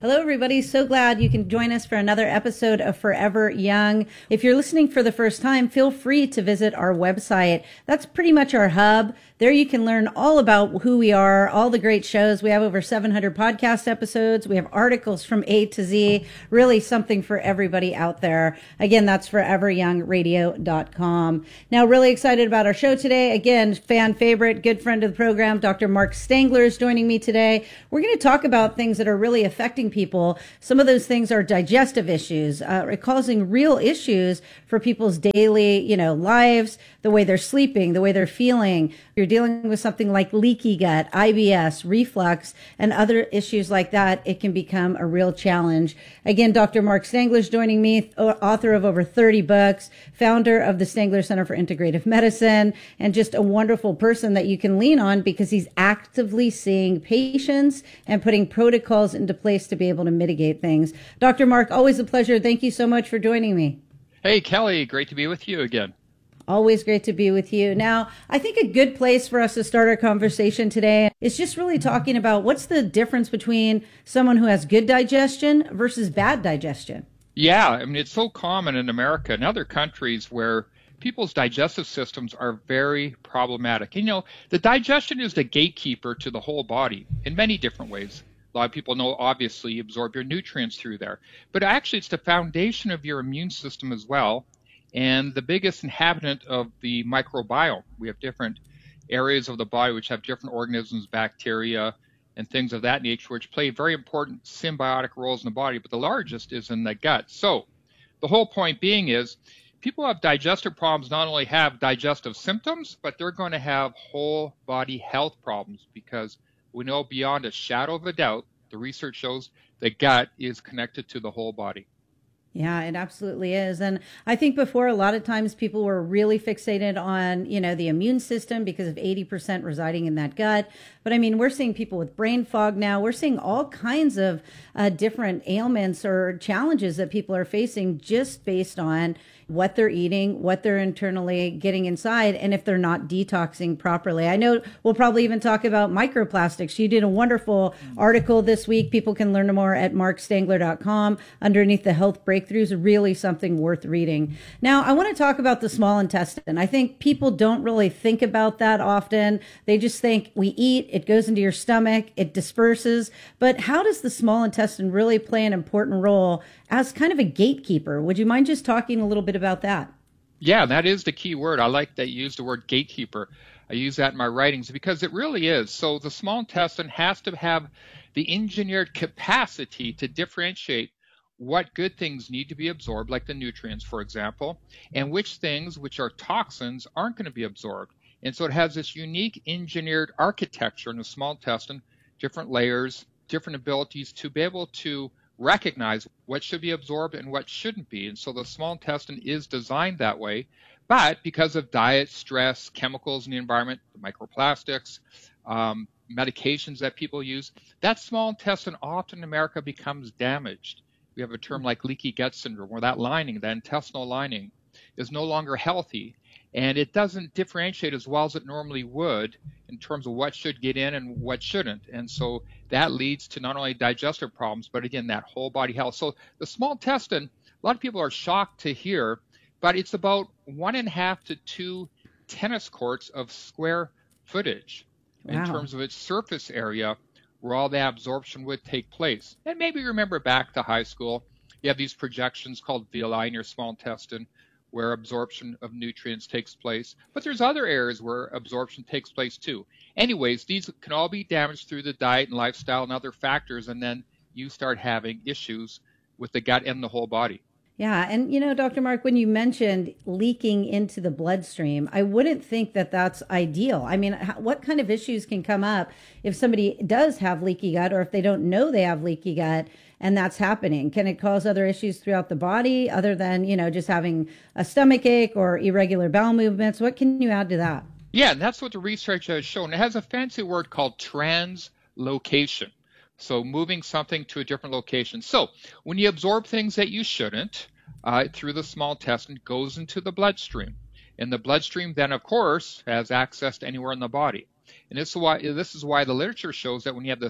Hello, everybody. So glad you can join us for another episode of Forever Young. If you're listening for the first time, feel free to visit our website. That's pretty much our hub. There you can learn all about who we are, all the great shows. We have over seven hundred podcast episodes. We have articles from A to Z, really something for everybody out there. Again, that's forever young radio dot com. Now, really excited about our show today. Again, fan favorite, good friend of the program, Doctor Mark Stengler is joining me today. We're going to talk about things that are really affecting people. Some of those things are digestive issues, uh, causing real issues for people's daily, you know, lives, the way they're sleeping, the way they're feeling. You're dealing with something like leaky gut, I B S, reflux, and other issues like that, it can become a real challenge. Again, Doctor Mark Stengler is joining me, author of over thirty books, founder of the Stengler Center for Integrative Medicine, and just a wonderful person that you can lean on because he's actively seeing patients and putting protocols into place to be able to mitigate things. Doctor Mark, always a pleasure. Thank you so much for joining me. Hey, Kelly, great to be with you again. Always great to be with you. Now, I think a good place for us to start our conversation today is just really talking about what's the difference between someone who has good digestion versus bad digestion. Yeah, I mean, it's so common in America and other countries where people's digestive systems are very problematic. You know, the digestion is the gatekeeper to the whole body in many different ways. A lot of people know, obviously, you absorb your nutrients through there. But actually, it's the foundation of your immune system as well, and the biggest inhabitant of the microbiome. We have different areas of the body which have different organisms, bacteria, and things of that nature, which play very important symbiotic roles in the body, but the largest is in the gut. So the whole point being is people who have digestive problems not only have digestive symptoms, but they're going to have whole body health problems because we know beyond a shadow of a doubt, the research shows the gut is connected to the whole body. Yeah, it absolutely is. And I think before, a lot of times people were really fixated on, you know, the immune system because of eighty percent residing in that gut. But I mean, we're seeing people with brain fog now. We're seeing all kinds of uh, different ailments or challenges that people are facing just based on what they're eating, what they're internally getting inside, and if they're not detoxing properly. I know we'll probably even talk about microplastics. You did a wonderful article this week. People can learn more at mark stengler dot com underneath the health breakthroughs. Really something worth reading. Now, I want to talk about the small intestine. I think people don't really think about that often. They just think we eat, it goes into your stomach, it disperses. But how does the small intestine really play an important role as kind of a gatekeeper? Would you mind just talking a little bit about that? Yeah, that is the key word. I like that you used the word gatekeeper. I use that in my writings because it really is. So the small intestine has to have the engineered capacity to differentiate what good things need to be absorbed, like the nutrients, for example, and which things, which are toxins, aren't going to be absorbed. And so it has this unique engineered architecture in the small intestine, different layers, different abilities to be able to recognize what should be absorbed and what shouldn't be. And so the small intestine is designed that way. But because of diet, stress, chemicals in the environment, the microplastics, um, medications that people use, that small intestine often in America becomes damaged. We have a term like leaky gut syndrome, where that lining, that intestinal lining, is no longer healthy. And it doesn't differentiate as well as it normally would in terms of what should get in and what shouldn't. And so that leads to not only digestive problems, but again, that whole body health. So the small intestine, a lot of people are shocked to hear, but it's about one and a half to two tennis courts of square footage wow. in terms of its surface area where all the absorption would take place. And maybe remember back to high school, you have these projections called villi in your small intestine, where absorption of nutrients takes place. But there's other areas where absorption takes place too. Anyways, these can all be damaged through the diet and lifestyle and other factors, and then you start having issues with the gut and the whole body. Yeah. And, you know, Doctor Mark, when you mentioned leaking into the bloodstream, I wouldn't think that that's ideal. I mean, what kind of issues can come up if somebody does have leaky gut or if they don't know they have leaky gut and that's happening? Can it cause other issues throughout the body other than, you know, just having a stomach ache or irregular bowel movements? What can you add to that? Yeah, and that's what the research has shown. It has a fancy word called translocation. So moving something to a different location. So when you absorb things that you shouldn't uh, through the small intestine, it goes into the bloodstream. And the bloodstream then, of course, has access to anywhere in the body. And this is why, this is why the literature shows that when you have this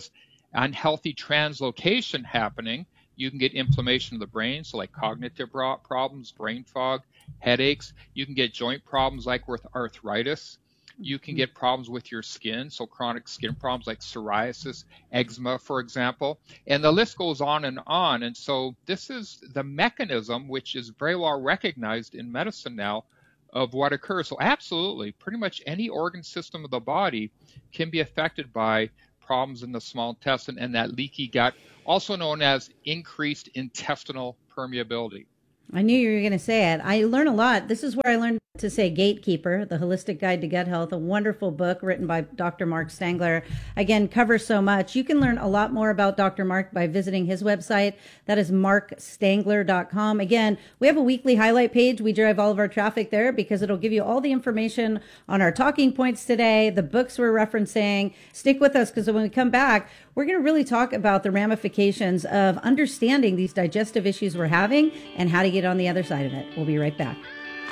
unhealthy translocation happening, you can get inflammation of the brain, so like cognitive problems, brain fog, headaches. You can get joint problems like with arthritis. You can get problems with your skin, so chronic skin problems like psoriasis, eczema, for example. And the list goes on and on. And so this is the mechanism, which is very well recognized in medicine now, of what occurs. So absolutely, pretty much any organ system of the body can be affected by problems in the small intestine and that leaky gut, also known as increased intestinal permeability. I knew you were going to say it. I learn a lot. This is where I learned to say Gatekeeper, The Holistic Guide to Gut Health, a wonderful book written by Doctor Mark Stangler. Again, covers so much. You can learn a lot more about Doctor Mark by visiting his website. That is mark stangler dot com. Again, we have a weekly highlight page. We drive all of our traffic there because it'll give you all the information on our talking points today, the books we're referencing. Stick with us because when we come back, we're going to really talk about the ramifications of understanding these digestive issues we're having and how to get on the other side of it. We'll be right back.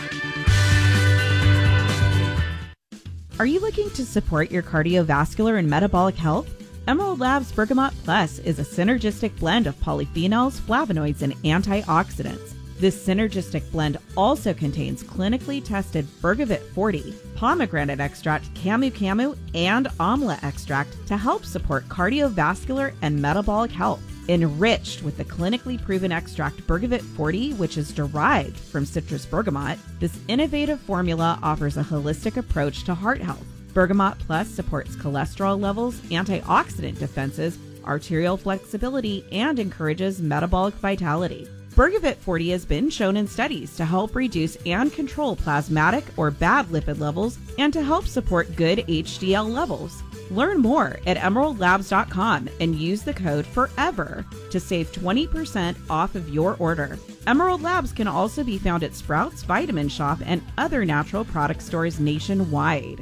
Are you looking to support your cardiovascular and metabolic health? Emerald Labs Bergamot Plus is a synergistic blend of polyphenols, flavonoids, and antioxidants. This synergistic blend also contains clinically tested Bergavit forty, pomegranate extract, camu camu, and amla extract to help support cardiovascular and metabolic health. Enriched with the clinically proven extract Bergavit forty, which is derived from citrus bergamot, this innovative formula offers a holistic approach to heart health. Bergamot Plus supports cholesterol levels, antioxidant defenses, arterial flexibility, and encourages metabolic vitality. Bergavit forty has been shown in studies to help reduce and control plasmatic or bad lipid levels and to help support good H D L levels. Learn more at emerald labs dot com and use the code FOREVER to save twenty percent off of your order. Emerald Labs can also be found at Sprouts, Vitamin Shop, and other natural product stores nationwide.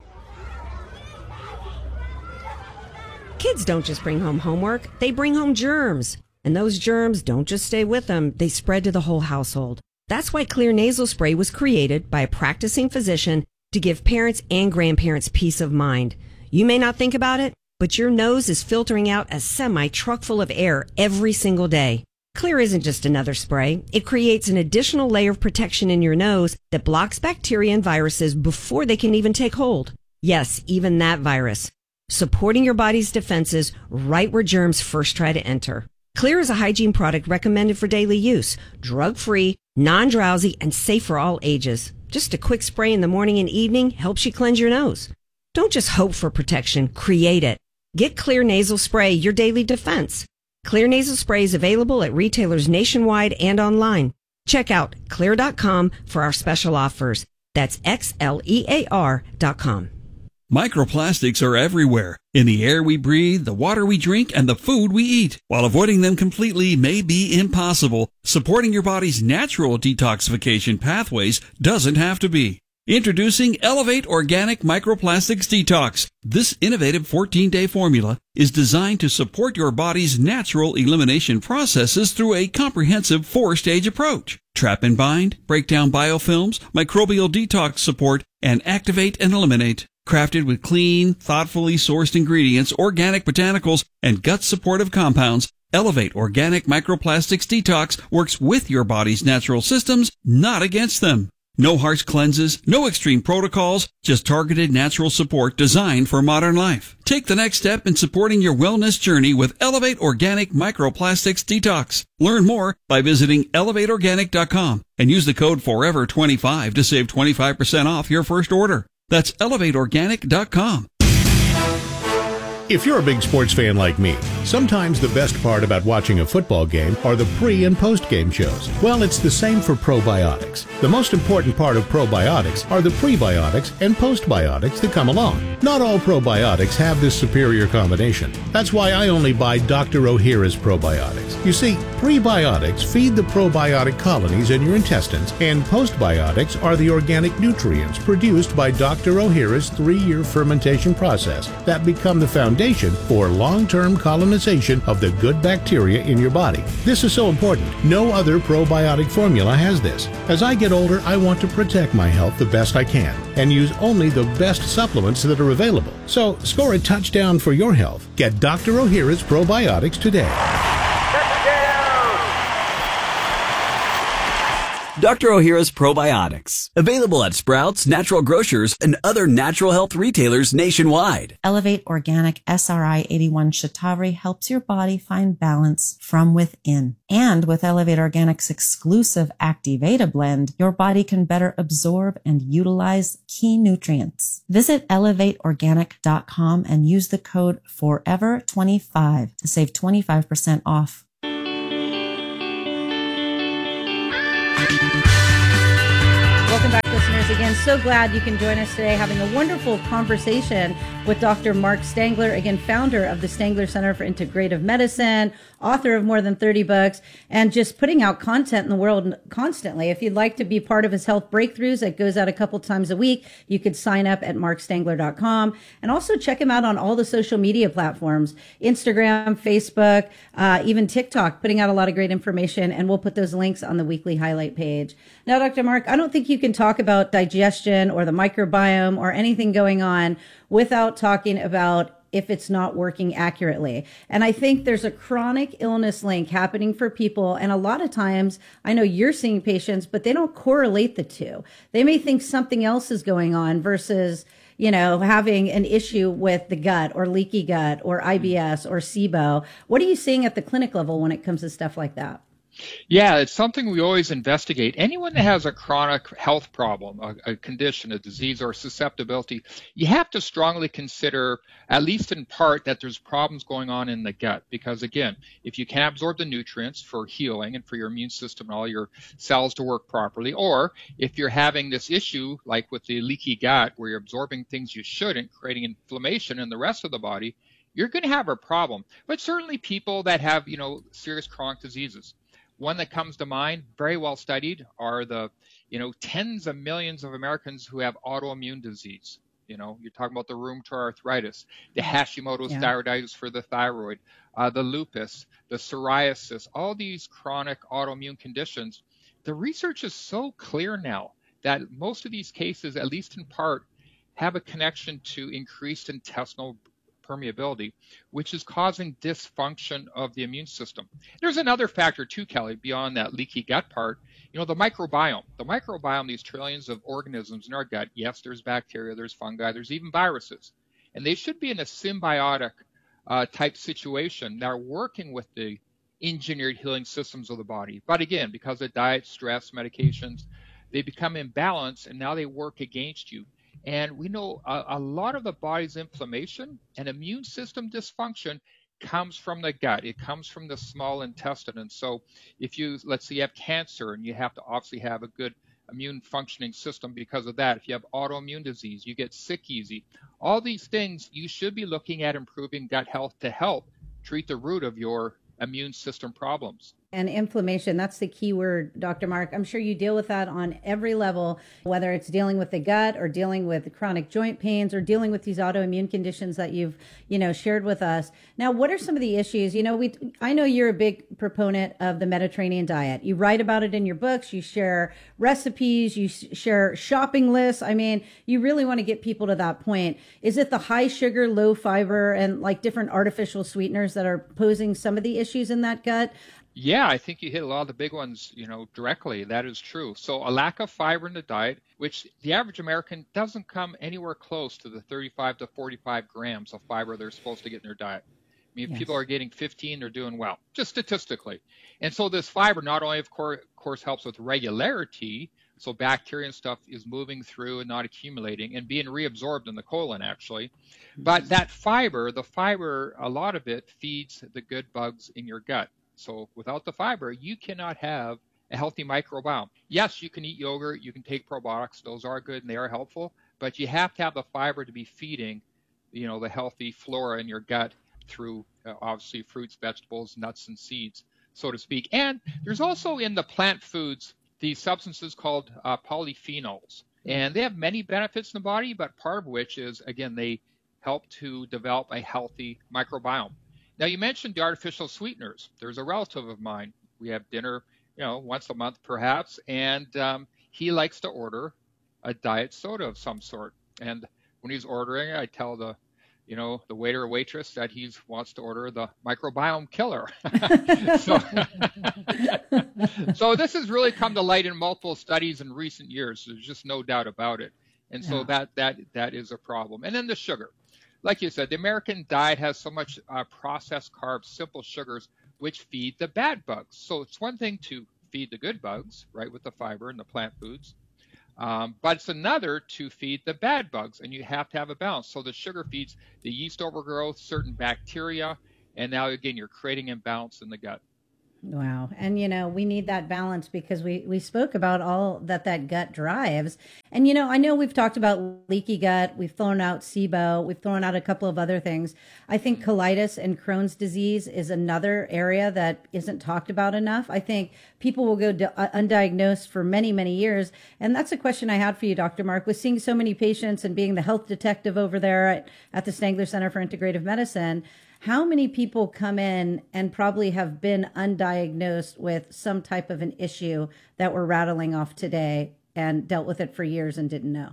Kids don't just bring home homework, they bring home germs. And those germs don't just stay with them, they spread to the whole household. That's why Xlear nasal spray was created by a practicing physician to give parents and grandparents peace of mind. You may not think about it, but your nose is filtering out a semi-truck full of air every single day. Xlear isn't just another spray. It creates an additional layer of protection in your nose that blocks bacteria and viruses before they can even take hold. Yes, even that virus. Supporting your body's defenses right where germs first try to enter. Xlear is a hygiene product recommended for daily use, drug-free, non-drowsy, and safe for all ages. Just a quick spray in the morning and evening helps you cleanse your nose. Don't just hope for protection, create it. Get Xlear nasal spray, your daily defense. Xlear nasal spray is available at retailers nationwide and online. Check out xlear dot com for our special offers. That's X L E A R dot com. Microplastics are everywhere, in the air we breathe, the water we drink, and the food we eat. While avoiding them completely may be impossible, supporting your body's natural detoxification pathways doesn't have to be. Introducing Elevate Organic Microplastics Detox. This innovative fourteen-day formula is designed to support your body's natural elimination processes through a comprehensive four-stage approach. Trap and bind, break down biofilms, microbial detox support, and activate and eliminate. Crafted with clean, thoughtfully sourced ingredients, organic botanicals, and gut-supportive compounds, Elevate Organic Microplastics Detox works with your body's natural systems, not against them. No harsh cleanses, no extreme protocols, just targeted natural support designed for modern life. Take the next step in supporting your wellness journey with Elevate Organic Microplastics Detox. Learn more by visiting elevate organic dot com and use the code forever twenty-five to save twenty-five percent off your first order. That's elevate organic dot com. If you're a big sports fan like me, sometimes the best part about watching a football game are the pre- and post-game shows. Well, it's the same for probiotics. The most important part of probiotics are the prebiotics and postbiotics that come along. Not all probiotics have this superior combination. That's why I only buy Doctor Ohhira's probiotics. You see, prebiotics feed the probiotic colonies in your intestines, and postbiotics are the organic nutrients produced by Doctor Ohhira's three-year fermentation process that become the foundation for long-term colonization colonization of the good bacteria in your body. This is so important. No other probiotic formula has this. As I get older, I want to protect my health the best I can and use only the best supplements that are available. So score a touchdown for your health. Get Doctor Ohhira's probiotics today. Doctor Ohhira's Probiotics. Available at Sprouts, Natural Grocers, and other natural health retailers nationwide. Elevate Organic S R I eighty-one Shatavari helps your body find balance from within. And with Elevate Organic's exclusive Activata blend, your body can better absorb and utilize key nutrients. Visit elevate organic dot com and use the code forever twenty-five to save twenty-five percent off. Welcome back, listeners. Again, so glad you can join us today, having a wonderful conversation with Doctor Mark Stangler, again, founder of the Stangler Center for Integrative Medicine, author of more than thirty books, and just putting out content in the world constantly. If you'd like to be part of his Health Breakthroughs, that goes out a couple times a week, you could sign up at mark stangler dot com, and also check him out on all the social media platforms, Instagram, Facebook, uh, even TikTok, putting out a lot of great information, and we'll put those links on the weekly highlight page. Now, Doctor Mark, I don't think you can talk about digestion or the microbiome or anything going on without talking about if it's not working accurately. And I think there's a chronic illness link happening for people. And a lot of times, I know you're seeing patients, but they don't correlate the two. They may think something else is going on versus, you know, having an issue with the gut or leaky gut or I B S or SIBO. What are you seeing at the clinic level when it comes to stuff like that? Yeah, it's something we always investigate. Anyone that has a chronic health problem, a, a condition, a disease, or susceptibility, you have to strongly consider, at least in part, that there's problems going on in the gut. Because again, if you can't absorb the nutrients for healing and for your immune system and all your cells to work properly, or if you're having this issue, like with the leaky gut, where you're absorbing things you shouldn't, creating inflammation in the rest of the body, you're going to have a problem. But certainly people that have, you know, serious chronic diseases. One that comes to mind, very well studied, are the, you know, tens of millions of Americans who have autoimmune disease. You know, you're talking about the rheumatoid arthritis, the Hashimoto's yeah. thyroiditis for the thyroid, uh, the lupus, the psoriasis, all these chronic autoimmune conditions. The research is so clear now that most of these cases, at least in part, have a connection to increased intestinal permeability, which is causing dysfunction of the immune system. There's another factor too, Kelly, beyond that leaky gut part. You know, the microbiome. The microbiome, these trillions of organisms in our gut, yes, there's bacteria, there's fungi, there's even viruses. And they should be in a symbiotic uh, type situation that are working with the engineered healing systems of the body. But again, because of diet, stress, medications, they become imbalanced and now they work against you. And we know a, a lot of the body's inflammation and immune system dysfunction comes from the gut. It comes from the small intestine. And so if you, let's say you have cancer and you have to obviously have a good immune functioning system because of that. If you have autoimmune disease, you get sick easy. All these things, you should be looking at improving gut health to help treat the root of your immune system problems. And inflammation, that's the key word, Doctor Mark. I'm sure you deal with that on every level, whether it's dealing with the gut or dealing with chronic joint pains or dealing with these autoimmune conditions that you've, you know, shared with us. Now, what are some of the issues? You know, we, I know you're a big proponent of the Mediterranean diet. You write about it in your books. You share recipes. You share shopping lists. I mean, you really want to get people to that point. Is it the high sugar, low fiber, and like different artificial sweeteners that are posing some of the issues in that gut? Yeah, I think you hit a lot of the big ones, you know, directly. That is true. So a lack of fiber in the diet, which the average American doesn't come anywhere close to the thirty-five to forty-five grams of fiber they're supposed to get in their diet. I mean, if yes. people are getting fifteen, they're doing well, just statistically. And so this fiber not only, of course, of course, helps with regularity, so bacteria and stuff is moving through and not accumulating and being reabsorbed in the colon, actually. But that fiber, the fiber, a lot of it feeds the good bugs in your gut. So without the fiber, you cannot have a healthy microbiome. Yes, you can eat yogurt, you can take probiotics, those are good and they are helpful, but you have to have the fiber to be feeding, you know, the healthy flora in your gut through uh, obviously fruits, vegetables, nuts, and seeds, so to speak. And there's also in the plant foods these substances called uh, polyphenols, and they have many benefits in the body, but part of which is, again, they help to develop a healthy microbiome. Now, you mentioned the artificial sweeteners. There's a relative of mine. We have dinner, you know, once a month perhaps, and um, he likes to order a diet soda of some sort. And when he's ordering, I tell the, you know, the waiter or waitress that he wants to order the microbiome killer. so, so this has really come to light in multiple studies in recent years. There's just no doubt about it. And so Yeah. that that that is a problem. And then the sugar. Like you said, the American diet has so much uh, processed carbs, simple sugars, which feed the bad bugs. So it's one thing to feed the good bugs, right, with the fiber and the plant foods. Um, but it's another to feed the bad bugs, and you have to have a balance. So the sugar feeds the yeast overgrowth, certain bacteria, and now, again, you're creating imbalance in the gut. Wow. And, you know, we need that balance because we, we spoke about all that that gut drives. And, you know, I know we've talked about leaky gut. We've thrown out SIBO. We've thrown out a couple of other things. I think colitis and Crohn's disease is another area that isn't talked about enough. I think people will go di- undiagnosed for many, many years. And that's a question I had for you, Doctor Mark, with seeing so many patients and being the health detective over there at, at the Stangler Center for Integrative Medicine. How many people come in and probably have been undiagnosed with some type of an issue that we're rattling off today and dealt with it for years and didn't know?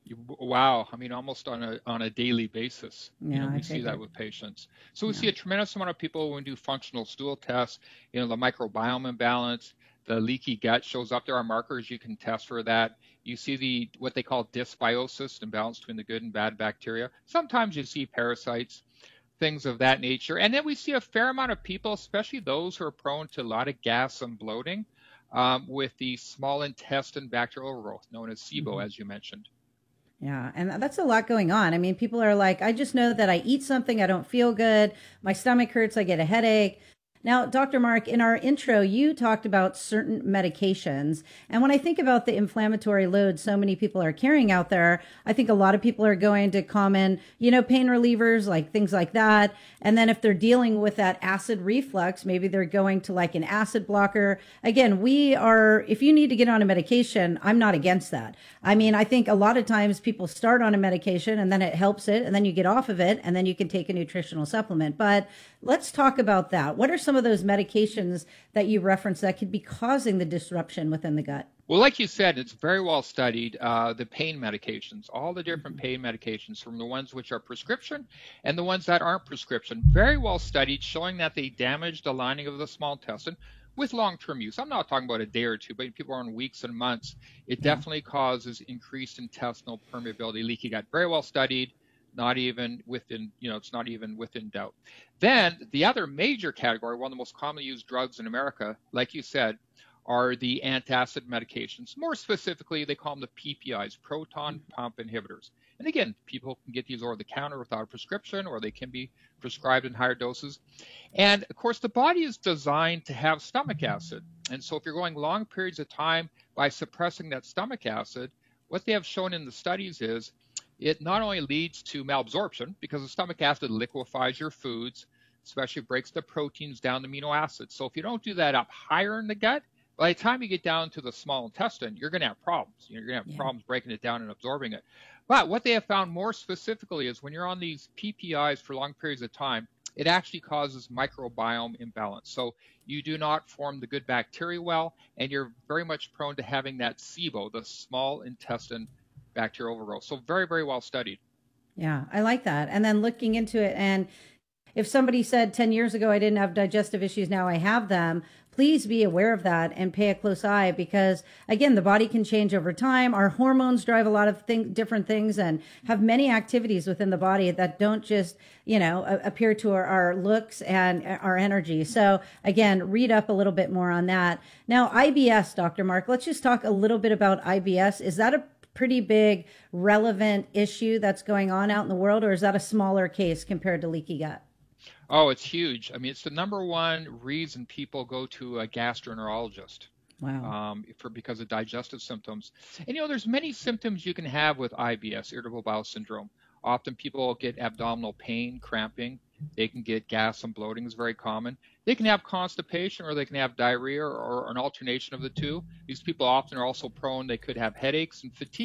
Wow. I mean, almost on a on a daily basis. Yeah, you know, I we see figured. that with patients. So we Yeah. see a tremendous amount of people when we do functional stool tests, you know, the microbiome imbalance, the leaky gut shows up. There are markers you can test for that. You see the what they call dysbiosis, imbalance between the good and bad bacteria. Sometimes you see parasites, things of that nature. And then we see a fair amount of people, especially those who are prone to a lot of gas and bloating, um, with the small intestine bacterial overgrowth, known as SIBO, Mhm. as you mentioned. Yeah, and that's a lot going on. I mean, people are like, I just know that I eat something, I don't feel good, my stomach hurts, I get a headache. Now, Doctor Mark, in our intro, you talked about certain medications. And when I think about the inflammatory load so many people are carrying out there, I think a lot of people are going to common, you know, pain relievers, like things like that. And then if they're dealing with that acid reflux, maybe they're going to like an acid blocker. Again, we are, if you need to get on a medication, I'm not against that. I mean, I think a lot of times people start on a medication and then it helps it, and then you get off of it, and then you can take a nutritional supplement. But let's talk about that. What are some of those medications that you referenced that could be causing the disruption within the gut? Well, like you said, it's very well studied, uh, the pain medications, all the different pain medications, from the ones which are prescription and the ones that aren't prescription. Very well studied, showing that they damage the lining of the small intestine with long-term use. I'm not talking about a day or two, but people are on weeks and months. It Yeah. definitely causes increased intestinal permeability, leaky gut. Very well studied. Not even within, you know, it's not even within doubt. Then the other major category, one of the most commonly used drugs in America, like you said, are the antacid medications. More specifically, they call them the P P Is, proton pump inhibitors. And again, people can get these over the counter without a prescription, or they can be prescribed in higher doses. And of course, the body is designed to have stomach acid. And so if you're going long periods of time by suppressing that stomach acid, what they have shown in the studies is it not only leads to malabsorption, because the stomach acid liquefies your foods, especially breaks the proteins down to amino acids. So if you don't do that up higher in the gut, by the time you get down to the small intestine, you're going to have problems. You're going to have Yeah. problems breaking it down and absorbing it. But what they have found more specifically is when you're on these P P Is for long periods of time, it actually causes microbiome imbalance. So you do not form the good bacteria well, and you're very much prone to having that SIBO, the small intestine bacterial overgrowth. So very, very well studied. Yeah, I like that. And then looking into it, and if somebody said ten years ago I didn't have digestive issues, now I have them, please be aware of that and pay a close eye, because again, the body can change over time. Our hormones drive a lot of thing, different things and have many activities within the body that don't just, you know, a- appear to our, our looks and our energy. So again, read up a little bit more on that. Now, I B S, Doctor Mark, let's just talk a little bit about I B S. Is that a pretty big relevant issue that's going on out in the world, or is that a smaller case compared to leaky gut? Oh, it's huge. I mean, it's the number one reason people go to a gastroenterologist. Wow. Um, for because of digestive symptoms. And you know, there's many symptoms you can have with I B S, irritable bowel syndrome. Often people get abdominal pain, cramping. They can get gas and bloating is very common. They can have constipation, or they can have diarrhea, or an alternation of the two. These people often are also prone, they could have headaches and fatigue.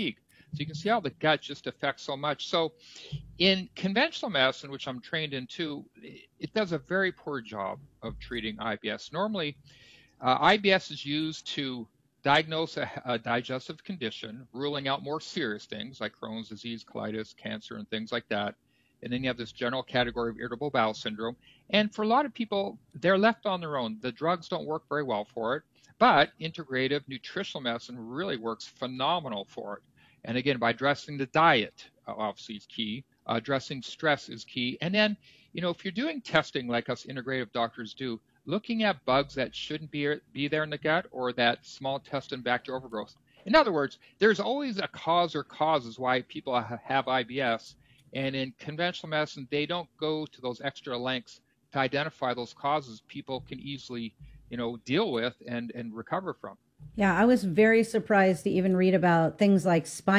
So you can see how the gut just affects so much. So in conventional medicine, which I'm trained in too, it does a very poor job of treating I B S. Normally, uh, I B S is used to diagnose a, a digestive condition, ruling out more serious things like Crohn's disease, colitis, cancer, and things like that. And then you have this general category of irritable bowel syndrome. And for a lot of people, they're left on their own. The drugs don't work very well for it, but integrative nutritional medicine really works phenomenal for it. And again, by addressing the diet, uh, obviously is key. Uh, addressing stress is key. And then, you know, if you're doing testing like us integrative doctors do, looking at bugs that shouldn't be, be there in the gut or that small intestine bacterial overgrowth. In other words, there's always a cause or causes why people have I B S. And in conventional medicine, they don't go to those extra lengths to identify those causes people can easily, you know, deal with and, and recover from. Yeah, I was very surprised to even read about things like spine